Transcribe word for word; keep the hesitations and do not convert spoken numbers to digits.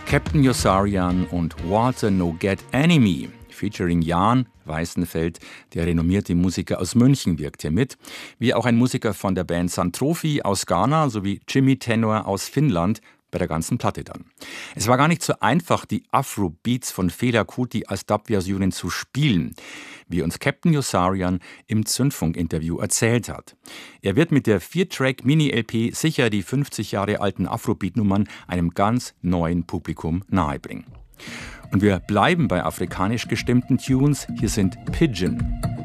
Captain Yossarian und Walter No Get Enemy, featuring Jan Weißenfeld, der renommierte Musiker aus München, wirkt hier mit, wie auch ein Musiker von der Band Santrofi aus Ghana sowie Jimmy Tenor aus Finnland bei der ganzen Platte dann. Es war gar nicht so einfach, die Afro-Beats von Fela Kuti als Dub-Versionen zu spielen, wie uns Captain Yossarian im Zündfunk-Interview erzählt hat. Er wird mit der vier-Track-Mini-L P sicher die fünfzig Jahre alten Afrobeat-Nummern einem ganz neuen Publikum nahebringen. Und wir bleiben bei afrikanisch gestimmten Tunes. Hier sind Pigeon.